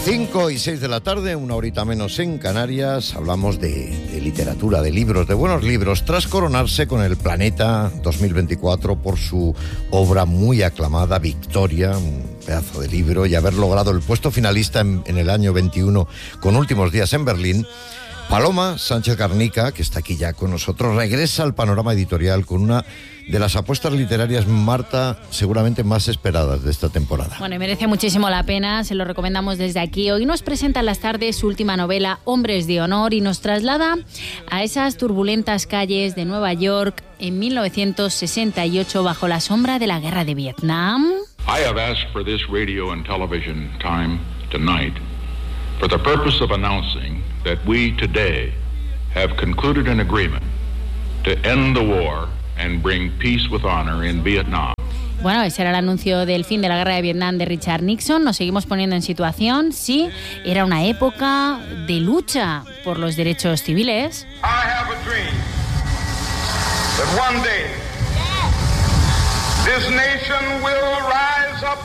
5 y 6 de la tarde, una horita menos en Canarias. Hablamos de literatura, de libros, de buenos libros, tras coronarse con el Planeta 2024 por su obra muy aclamada, Victoria, un pedazo de libro, y haber logrado el puesto finalista en el año 21 con Últimos días en Berlín. Paloma Sánchez Garnica, que está aquí ya con nosotros, regresa al panorama editorial con una de las apuestas literarias, Marta, seguramente más esperadas de esta temporada. Bueno, y merece muchísimo la pena, se lo recomendamos desde aquí. Hoy nos presenta en las tardes su última novela, Hombres de Honor, y nos traslada a esas turbulentas calles de Nueva York en 1968 bajo la sombra de la guerra de Vietnam. I have asked for this radio and television time tonight for the purpose of announcing that we today have concluded an agreement to end the war and bring peace with honor in Vietnam. Bueno, ese era el anuncio del fin de la guerra de Vietnam de Richard Nixon. Nos seguimos poniendo en situación. Sí, era una época de lucha por los derechos civiles. I have a dream that one day this nation will rise up.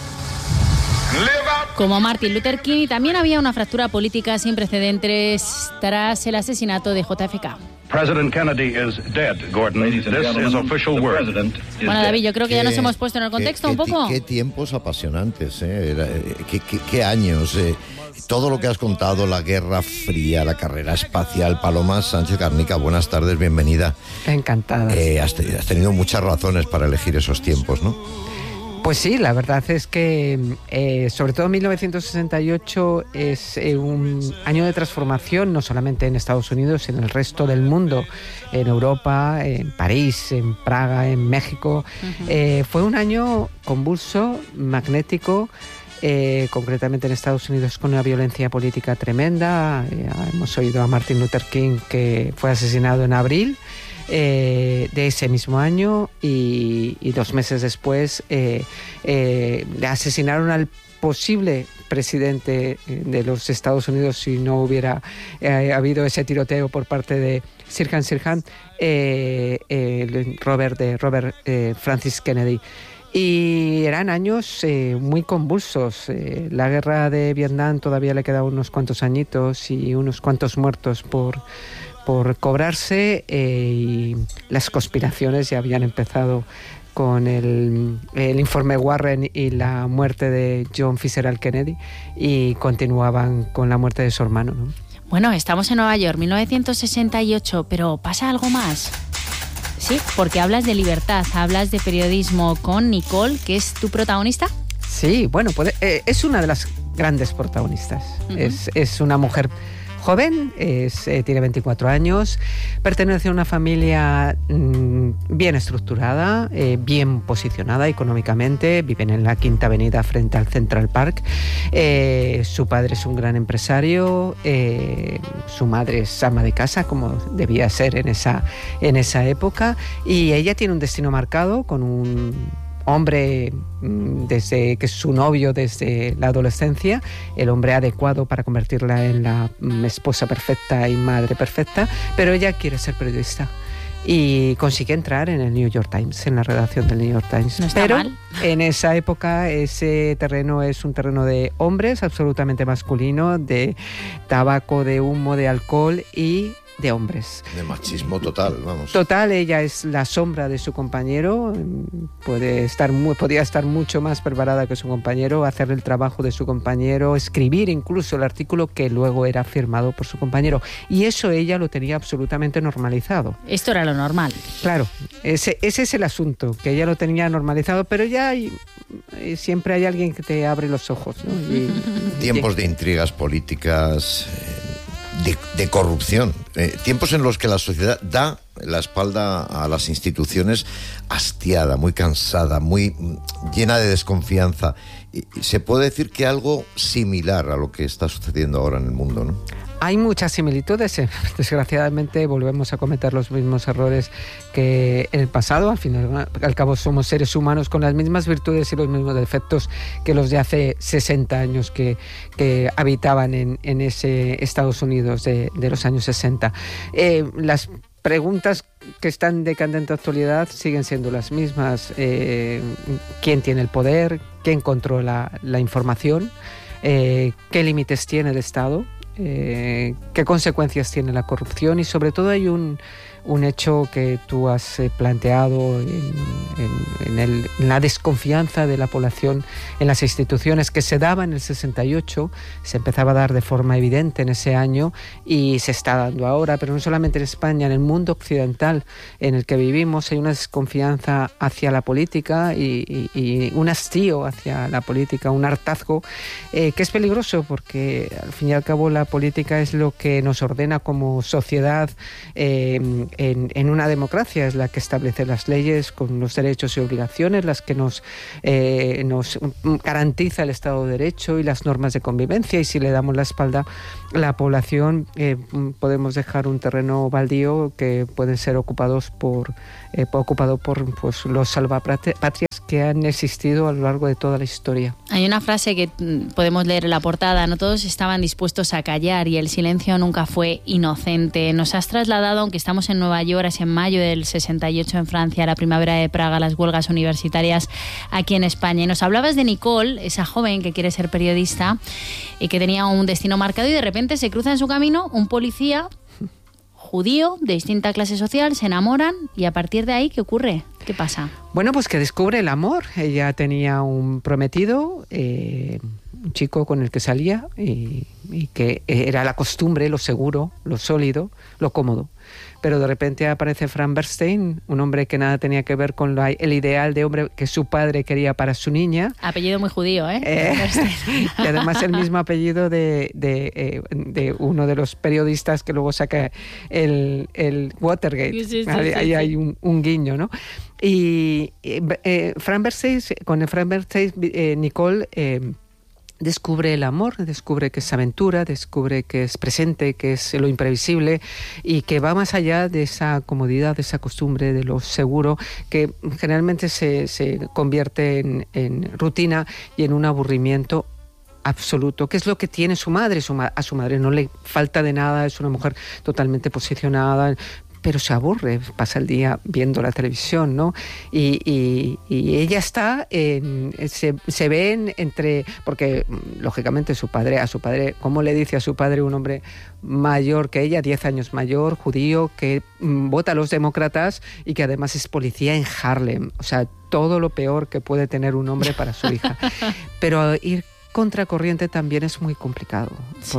Como Martin Luther King, y también había una fractura política sin precedentes tras el asesinato de JFK. President Kennedy is dead, Gordon. This is official word. Bueno, David, yo creo que ya nos hemos puesto en el contexto un poco. Qué tiempos apasionantes, qué años. Todo lo que has contado, la Guerra Fría, la carrera espacial. Paloma Sánchez Garnica, buenas tardes, bienvenida. Encantada. Has tenido muchas razones para elegir esos tiempos, ¿no? Pues sí, la verdad es que sobre todo 1968 es un año de transformación, no solamente en Estados Unidos, en el resto del mundo, en Europa, en París, en Praga, en México. Fue un año convulso, magnético, concretamente en Estados Unidos con una violencia política tremenda. Hemos oído a Martin Luther King, que fue asesinado en abril de ese mismo año, y 2 meses después asesinaron al posible presidente de los Estados Unidos si no hubiera habido ese tiroteo por parte de Sirhan Sirhan, Robert Francis Kennedy. Y eran años muy convulsos. La guerra de Vietnam todavía le quedaban unos cuantos añitos y unos cuantos muertos por cobrarse, y las conspiraciones ya habían empezado con el informe Warren y la muerte de John Fitzgerald Kennedy, y continuaban con la muerte de su hermano, ¿no? Bueno, estamos en Nueva York, 1968, pero ¿pasa algo más? Sí, porque hablas de libertad, hablas de periodismo con Nicole, que es tu protagonista. Sí, bueno, es una de las grandes protagonistas. Es una mujer joven, tiene 24 años, pertenece a una familia bien estructurada, bien posicionada económicamente, viven en la Quinta Avenida frente al Central Park. Su padre es un gran empresario, su madre es ama de casa, como debía ser en esa época, y ella tiene un destino marcado con un hombre desde que es su novio desde la adolescencia, el hombre adecuado para convertirla en la esposa perfecta y madre perfecta, pero ella quiere ser periodista y consigue entrar en el New York Times, en la redacción del New York Times. No está pero mal. En esa época ese terreno es un terreno de hombres, absolutamente masculino, de tabaco, de humo, de alcohol y de hombres. De machismo total, vamos. Total, ella es la sombra de su compañero, podía estar mucho más preparada que su compañero, hacer el trabajo de su compañero, escribir incluso el artículo que luego era firmado por su compañero. Y eso ella lo tenía absolutamente normalizado. Esto era lo normal. Claro, ese es el asunto, que ella lo tenía normalizado, pero ya siempre hay alguien que te abre los ojos, ¿no? Tiempos de intrigas políticas, de corrupción, tiempos en los que la sociedad da la espalda a las instituciones, hastiada, muy cansada, muy llena de desconfianza. Y se puede decir que algo similar a lo que está sucediendo ahora en el mundo, ¿no? Hay muchas similitudes, desgraciadamente volvemos a cometer los mismos errores que en el pasado. Al fin y al cabo somos seres humanos con las mismas virtudes y los mismos defectos que los de hace 60 años que habitaban en ese Estados Unidos de los años 60. Las preguntas que están de candente actualidad siguen siendo las mismas. ¿Quién tiene el poder? ¿Quién controla la información? qué límites tiene el Estado, qué consecuencias tiene la corrupción, y sobre todo hay un hecho que tú has planteado en la desconfianza de la población en las instituciones, que se daba en el 68, se empezaba a dar de forma evidente en ese año y se está dando ahora, pero no solamente en España, en el mundo occidental en el que vivimos hay una desconfianza hacia la política y un hastío hacia la política, un hartazgo que es peligroso, porque al fin y al cabo la política es lo que nos ordena como sociedad. En una democracia es la que establece las leyes con los derechos y obligaciones, las que nos garantiza el Estado de Derecho y las normas de convivencia, y si le damos la espalda a la población podemos dejar un terreno baldío que pueden ser ocupado por pues, los salvapatrias que han existido a lo largo de toda la historia. Hay una frase que podemos leer en la portada: no todos estaban dispuestos a callar y el silencio nunca fue inocente. Nos has trasladado, aunque estamos en Nueva York, es en mayo del 68 en Francia, la primavera de Praga, las huelgas universitarias aquí en España. Y nos hablabas de Nicole, esa joven que quiere ser periodista y que tenía un destino marcado, y de repente se cruza en su camino un policía judío de distinta clase social, se enamoran, y a partir de ahí, ¿qué ocurre? ¿Qué pasa? Bueno, pues que descubre el amor. Ella tenía un prometido, un chico con el que salía y que era la costumbre, lo seguro, lo sólido, lo cómodo. Pero de repente aparece Frank Bernstein, un hombre que nada tenía que ver con el ideal de hombre que su padre quería para su niña. Apellido muy judío, ¿eh? Y además el mismo apellido de uno de los periodistas que luego saca el Watergate. Sí, ahí hay un guiño, ¿no? Y Frank Bernstein, con el Frank Bernstein, Nicole descubre el amor, descubre que es aventura, descubre que es presente, que es lo imprevisible y que va más allá de esa comodidad, de esa costumbre, de lo seguro, que generalmente se convierte en rutina y en un aburrimiento absoluto, que es lo que tiene su madre. A su madre no le falta de nada, es una mujer totalmente posicionada, pero se aburre, pasa el día viendo la televisión, ¿no? Y ella está, se ven entre, porque lógicamente a su padre, ¿cómo le dice a su padre, un hombre mayor que ella, 10 años mayor, judío, que vota a los demócratas y que además es policía en Harlem? O sea, todo lo peor que puede tener un hombre para su hija. Pero ir contracorriente también es muy complicado,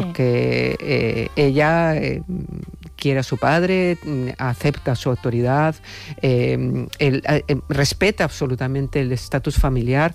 porque ella quiere a su padre, acepta su autoridad, respeta absolutamente el estatus familiar,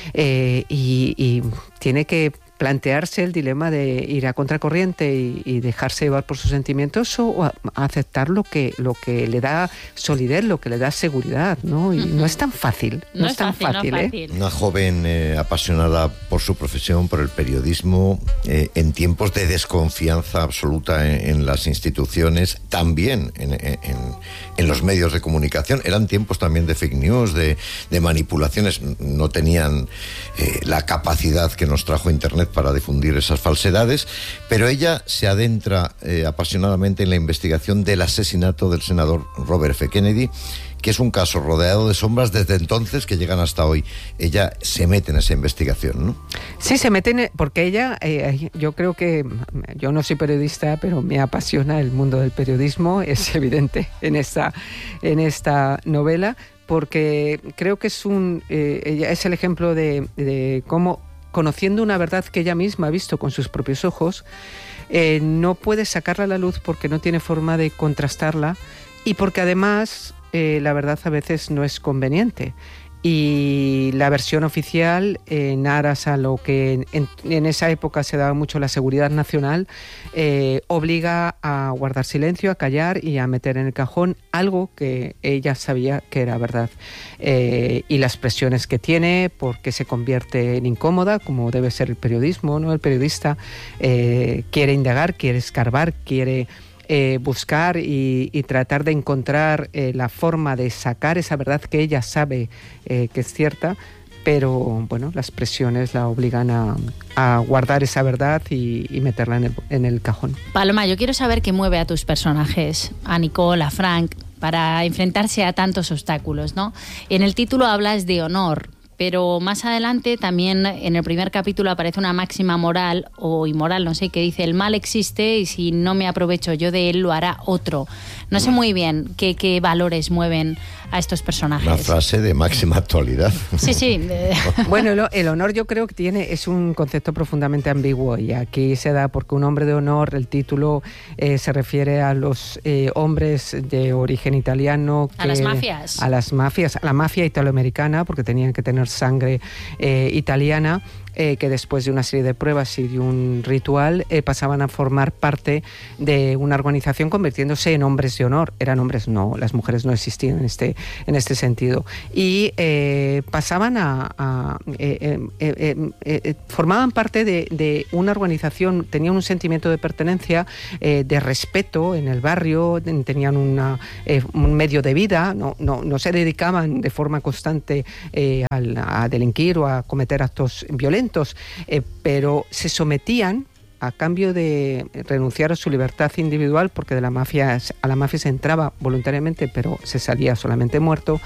y tiene que plantearse el dilema de ir a contracorriente y dejarse llevar por sus sentimientos, o aceptar lo que le da solidez, lo que le da seguridad, ¿no? Y no es tan fácil, no es tan fácil, ¿eh? Una joven apasionada por su profesión, por el periodismo, en tiempos de desconfianza absoluta en las instituciones, también en los medios de comunicación. Eran tiempos también de fake news, de manipulaciones. No tenían la capacidad que nos trajo Internet para difundir esas falsedades, pero ella se adentra apasionadamente en la investigación del asesinato del senador Robert F. Kennedy, que es un caso rodeado de sombras desde entonces que llegan hasta hoy. Ella se mete en esa investigación, ¿no? Sí, se mete porque ella, yo creo que, yo no soy periodista, pero me apasiona el mundo del periodismo, es evidente en esta novela, porque creo que ella es el ejemplo de cómo, conociendo una verdad que ella misma ha visto con sus propios ojos, no puede sacarla a la luz porque no tiene forma de contrastarla, y porque además la verdad a veces no es conveniente. Y la versión oficial, en aras a lo que en esa época se daba mucho la seguridad nacional, obliga a guardar silencio, a callar y a meter en el cajón algo que ella sabía que era verdad. Y las presiones que tiene, porque se convierte en incómoda, como debe ser el periodismo, ¿no? El periodista quiere indagar, quiere escarbar, quiere buscar y tratar de encontrar la forma de sacar esa verdad que ella sabe que es cierta, pero bueno, las presiones la obligan a guardar esa verdad y meterla en el cajón. Paloma, yo quiero saber qué mueve a tus personajes, a Nicole, a Frank, para enfrentarse a tantos obstáculos, ¿no? En el título hablas de honor. pero más adelante también en el primer capítulo aparece una máxima moral o inmoral, no sé, que dice: el mal existe y si no me aprovecho yo de él, lo hará otro. No sé muy bien qué valores mueven a estos personajes. Una frase de máxima actualidad. Sí. Bueno, el honor yo creo que es un concepto profundamente ambiguo, y aquí se da porque un hombre de honor, el título se refiere a los hombres de origen italiano. A las mafias. A la mafia italoamericana, porque tenían que tener sangre italiana. Que después de una serie de pruebas y de un ritual pasaban a formar parte de una organización, convirtiéndose en hombres de honor. Eran hombres, no, las mujeres no existían en este sentido. Y pasaban formaban parte de una organización, tenían un sentimiento de pertenencia, de respeto en el barrio, tenían un medio de vida, no se dedicaban de forma constante a delinquir o a cometer actos violentos, pero se sometían a cambio de renunciar a su libertad individual, porque a la mafia se entraba voluntariamente, pero se salía solamente muerto.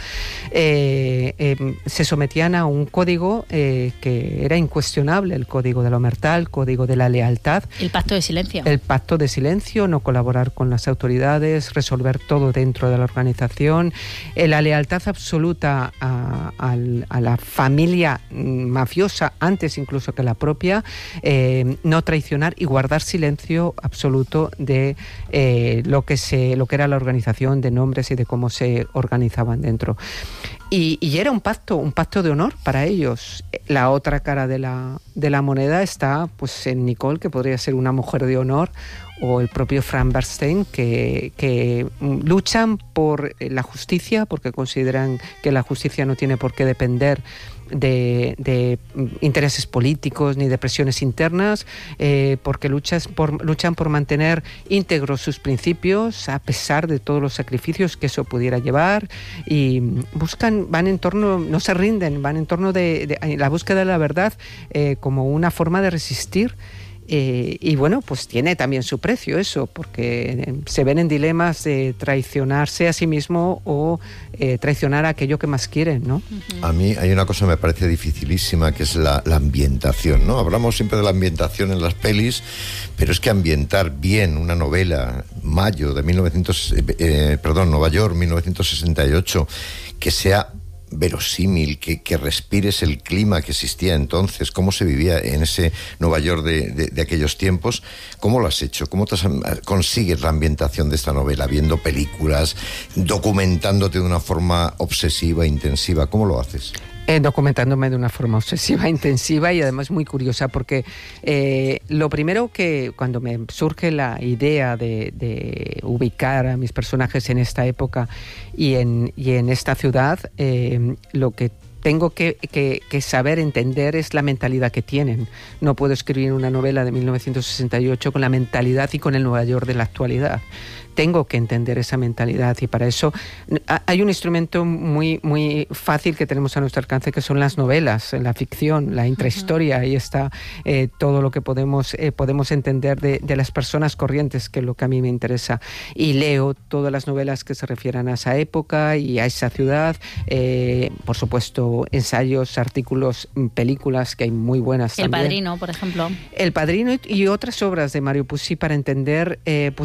Se sometían a un código que era incuestionable, el código de la omertà, el código de la lealtad. El pacto de silencio. El pacto de silencio, no colaborar con las autoridades, resolver todo dentro de la organización, la lealtad absoluta a la familia mafiosa, antes incluso que la propia, no traicionar y guardar silencio absoluto de lo que era la organización, de nombres y de cómo se organizaban dentro. Y era un pacto de honor para ellos. La otra cara de la moneda está pues en Nicole, que podría ser una mujer de honor, o el propio Frank Bernstein, que luchan por la justicia, porque consideran que la justicia no tiene por qué depender de intereses políticos ni de presiones internas, porque luchan por mantener íntegros sus principios a pesar de todos los sacrificios que eso pudiera llevar, y van en torno, no se rinden, van en torno de la búsqueda de la verdad como una forma de resistir. Y bueno, pues tiene también su precio eso, porque se ven en dilemas de traicionarse a sí mismo o traicionar a aquello que más quieren, ¿no? A mí hay una cosa que me parece dificilísima, que es la ambientación, ¿no? Hablamos siempre de la ambientación en las pelis, pero es que ambientar bien una novela, Nueva York, 1968, que sea verosímil, que respires el clima que existía entonces, cómo se vivía en ese Nueva York de aquellos tiempos. ¿Cómo lo has hecho? ¿Cómo consigues la ambientación de esta novela? Viendo películas, documentándote de una forma obsesiva, intensiva. ¿Cómo lo haces? Documentándome de una forma obsesiva, intensiva y además muy curiosa, porque lo primero que cuando me surge la idea de ubicar a mis personajes en esta época y en esta ciudad, lo que tengo que saber entender es la mentalidad que tienen. No puedo escribir una novela de 1968 con la mentalidad y con el Nueva York de la actualidad. Tengo que entender esa mentalidad, y para eso hay un instrumento muy, muy fácil que tenemos a nuestro alcance, que son las novelas, la ficción, la intrahistoria. Ahí está todo lo que podemos entender de las personas corrientes, que es lo que a mí me interesa. Y leo todas las novelas que se refieran a esa época y a esa ciudad. Por supuesto, ensayos, artículos, películas, que hay muy buenas también. El Padrino, por ejemplo. El Padrino y otras obras de Mario Puzo para entender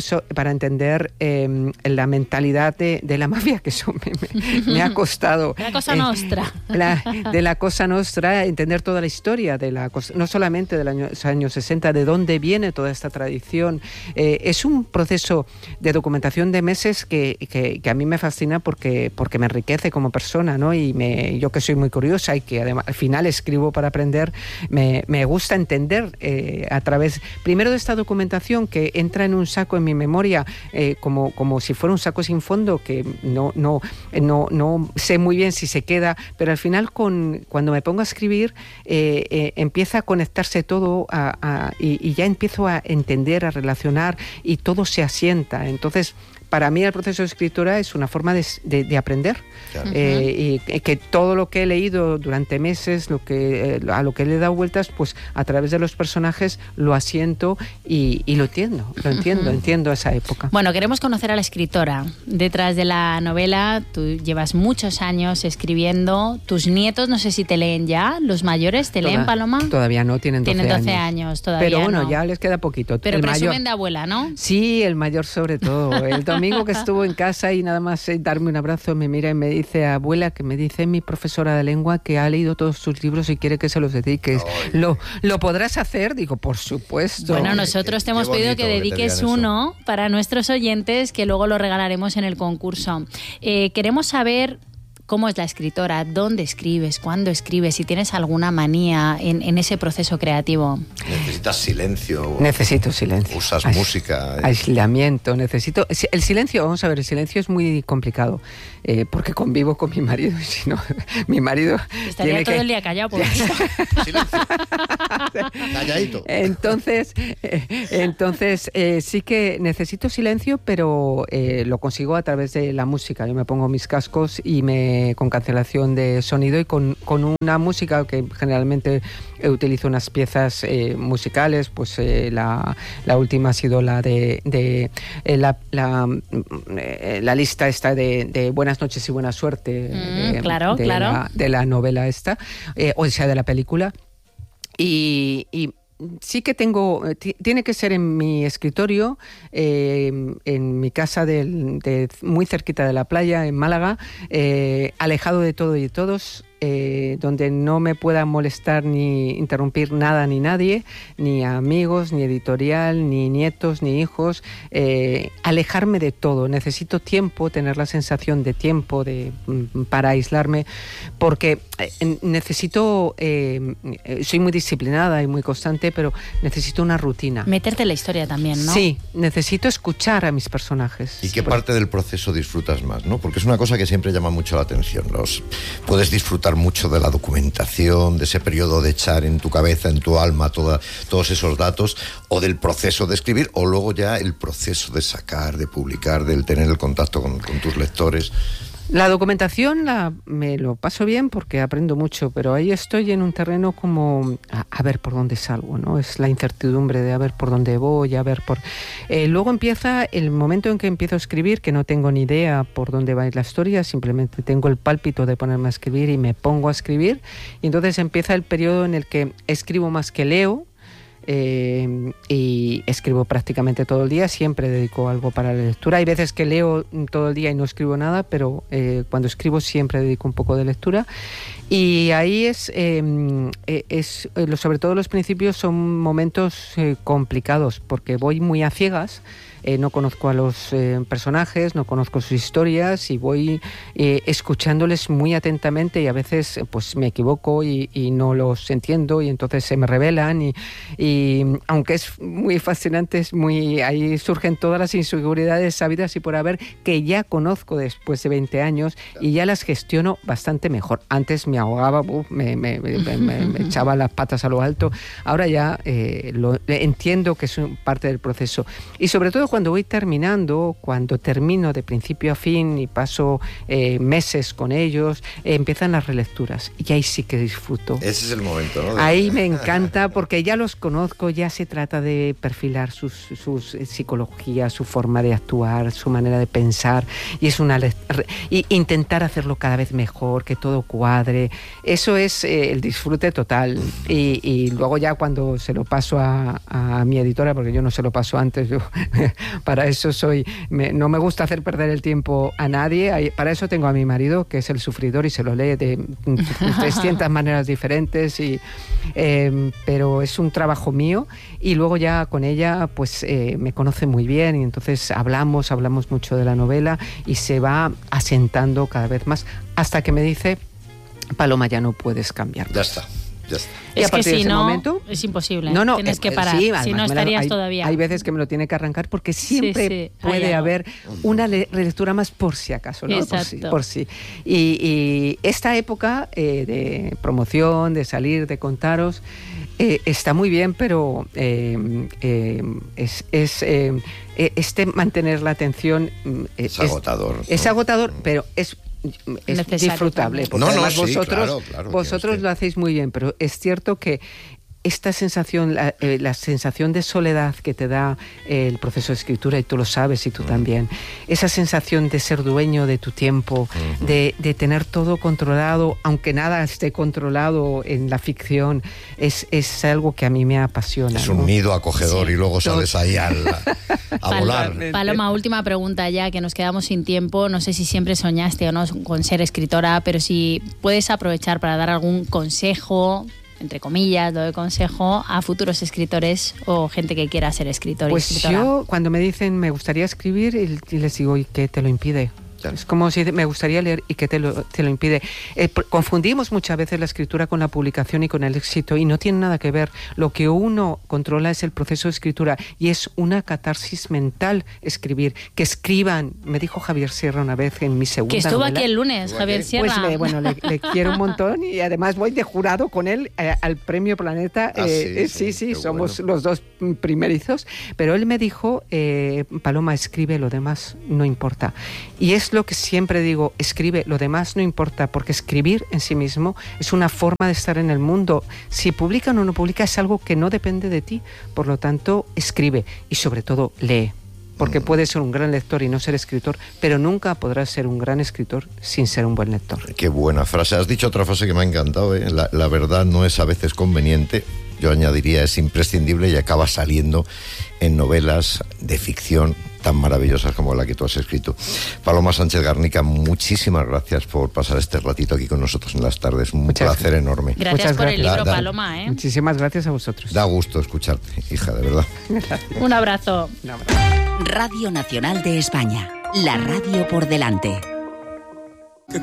la mentalidad de la mafia, que eso me ha costado. La Cosa Nostra. De la Cosa Nostra, entender toda la historia, no solamente de los años 60, de dónde viene toda esta tradición. Es un proceso de documentación de meses que a mí me fascina porque me enriquece como persona, ¿no? Y yo, que soy muy curiosa y que además al final escribo para aprender, me gusta entender a través, primero, de esta documentación que entra en un saco en mi memoria, como si fuera un saco sin fondo, que no sé muy bien si se queda, pero al final cuando me pongo a escribir empieza a conectarse todo y ya empiezo a entender, a relacionar, y todo se asienta. Entonces para mí el proceso de escritura es una forma de aprender. Claro. Y que todo lo que he leído durante meses, a lo que le he dado vueltas, pues a través de los personajes lo asiento y lo entiendo esa época. Bueno, queremos conocer a la escritora. Detrás de la novela, tú llevas muchos años escribiendo. Tus nietos, no sé si te leen ya, los mayores, ¿te leen, Paloma? Todavía no, tienen 12 años. Todavía pero bueno, no. ya les queda poquito. Pero el presumen mayor, de abuela, ¿no? Sí, el mayor sobre todo. El domingo que estuvo en casa y nada más darme un abrazo, me mira y me dice, abuela, que me dice mi profesora de lengua que ha leído todos sus libros y quiere que se los dediques. ¿Lo podrás hacer? Digo, por supuesto. Bueno, nosotros te hemos pedido que dediques uno para nuestros oyentes, que luego lo regalaremos en el concurso. Queremos saber cómo es la escritora, dónde escribes, cuándo escribes, si tienes alguna manía en ese proceso creativo. ¿Necesitas silencio? Necesito silencio. ¿Usas música? Aislamiento, necesito... El silencio, vamos a ver, el silencio es muy complicado, porque convivo con mi marido, y si no, mi marido... Estaría todo el día callado, por eso. Silencio. Calladito. Entonces sí que necesito silencio, pero lo consigo a través de la música. Yo me pongo mis cascos y con cancelación de sonido y con una música que generalmente utilizo unas piezas musicales, pues la última ha sido la de la lista esta de Buenas noches y buena suerte, claro. de la novela esta, o sea, de la película. Y sí que tiene que ser en mi escritorio, en mi casa muy cerquita de la playa, en Málaga, alejado de todo y de todos, donde no me pueda molestar ni interrumpir nada ni nadie, ni amigos, ni editorial, ni nietos, ni hijos, alejarme de todo. Necesito tiempo, tener la sensación de tiempo para aislarme, porque necesito, soy muy disciplinada y muy constante, pero necesito una rutina. Meterte en la historia también, ¿no? Sí, necesito escuchar a mis personajes. ¿Y qué parte del proceso disfrutas más, no? Porque es una cosa que siempre llama mucho la atención. Puedes disfrutar mucho de la documentación, de ese periodo de echar en tu cabeza, en tu alma, todos esos datos, o del proceso de escribir, o luego ya el proceso de sacar, de publicar, del tener el contacto con tus lectores. La documentación me lo paso bien porque aprendo mucho, pero ahí estoy en un terreno como a ver por dónde salgo, ¿no? Es la incertidumbre de a ver por dónde voy, a ver por... luego empieza el momento en que empiezo a escribir, que no tengo ni idea por dónde va a ir la historia, simplemente tengo el pálpito de ponerme a escribir y me pongo a escribir, y entonces empieza el periodo en el que escribo más que leo, y escribo prácticamente todo el día, siempre dedico algo para la lectura. Hay veces que leo todo el día y no escribo nada, pero cuando escribo siempre dedico un poco de lectura, y ahí sobre todo los principios son momentos complicados, porque voy muy a ciegas. No conozco a los personajes, no conozco sus historias y voy escuchándoles muy atentamente, y a veces pues me equivoco y no los entiendo, y entonces se me revelan y aunque es muy fascinante, ahí surgen todas las inseguridades sabidas y por haber, que ya conozco después de 20 años y ya las gestiono bastante mejor. Antes me ahogaba, me echaba las patas a lo alto. Ahora ya entiendo que es parte del proceso, y sobre todo cuando termino de principio a fin y paso meses con ellos, empiezan las relecturas y ahí sí que disfruto. Ese es el momento, ¿no? Ahí me encanta porque ya los conozco, ya se trata de perfilar su psicología, su forma de actuar, su manera de pensar, y es y intentar hacerlo cada vez mejor, que todo cuadre. Eso es el disfrute total. Y luego ya cuando se lo paso a mi editora, porque yo no se lo paso antes, yo para eso no me gusta hacer perder el tiempo a nadie. Para eso tengo a mi marido, que es el sufridor y se lo lee de 300 maneras diferentes, pero es un trabajo mío, y luego ya con ella pues me conoce muy bien, y entonces hablamos mucho de la novela y se va asentando cada vez más hasta que me dice: Paloma, ya no puedes cambiar. Ya está. Y es que si no, momento, es imposible. Tienes que parar. Sí, si no estarías todavía. Hay veces que me lo tiene que arrancar porque siempre puede haber una relectura más por si acaso, ¿no? Exacto. Por si. Y esta época de promoción, de salir, de contaros, Está muy bien, pero mantener la atención es agotador. Es agotador, pero es disfrutable. Porque además vosotros lo hacéis muy bien, pero es cierto que esta sensación, la sensación de soledad que te da el proceso de escritura, y tú lo sabes y tú también, esa sensación de ser dueño de tu tiempo, de tener todo controlado, aunque nada esté controlado en la ficción, es algo que a mí me apasiona. Es un nido acogedor, y luego sales ahí a volar. Paloma, última pregunta ya, que nos quedamos sin tiempo. No sé si siempre soñaste o no con ser escritora, pero si puedes aprovechar para dar algún consejo, entre comillas, lo de consejo, a futuros escritores o gente que quiera ser escritor y escritora. Pues yo, cuando me dicen me gustaría escribir, y les digo, ¿y qué te lo impide? Es como si me gustaría leer y que te lo impide. Confundimos muchas veces la escritura con la publicación y con el éxito, y no tiene nada que ver. Lo que uno controla es el proceso de escritura, y es una catarsis mental escribir. Que escriban, me dijo Javier Sierra una vez en mi segunda novela. Que estuvo aquí el lunes, Javier Sierra. Pues le quiero un montón, y además voy de jurado con él al Premio Planeta. Sí, somos los dos primerizos. Pero él me dijo, Paloma, escribe, lo demás no importa. Y es lo que siempre digo, escribe, lo demás no importa, porque escribir en sí mismo es una forma de estar en el mundo. Si publican o no publica es algo que no depende de ti. Por lo tanto, escribe, y sobre todo lee. Porque puedes ser un gran lector y no ser escritor, pero nunca podrás ser un gran escritor sin ser un buen lector. Qué buena frase. Has dicho otra frase que me ha encantado, ¿eh? La verdad no es a veces conveniente. Yo añadiría, es imprescindible, y acaba saliendo en novelas de ficción tan maravillosas como la que tú has escrito. Paloma Sánchez Garnica, muchísimas gracias por pasar este ratito aquí con nosotros en las tardes. Un placer enorme. Gracias por el libro, Paloma. Muchísimas gracias a vosotros. Da gusto escucharte, hija, de verdad. Un abrazo. Radio Nacional de España, la radio por delante. ¿Qué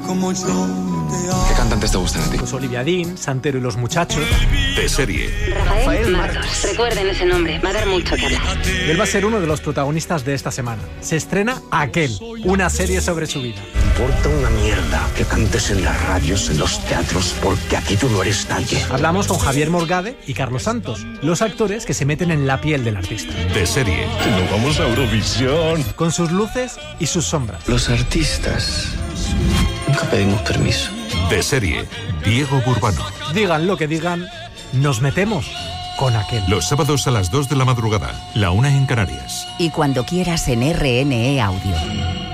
cantantes te gustan a ti? Pues Olivia Dean, Santero y los Muchachos. De serie. Rafael Martos. Recuerden ese nombre, va a dar mucho que hablar. Él va a ser uno de los protagonistas de esta semana. Se estrena Aquel, una serie sobre su vida. Importa una mierda que cantes en las radios, en los teatros, porque aquí tú no eres nadie. Hablamos con Javier Morgade y Carlos Santos, los actores que se meten en la piel del artista. De serie. ¡Nos vamos a Eurovisión! Con sus luces y sus sombras. Los artistas nunca pedimos permiso. De serie. Diego Burbano. Digan lo que digan, nos metemos con Aquel. Los sábados a las 2 de la madrugada, la 1 en Canarias. Y cuando quieras en RNE Audio.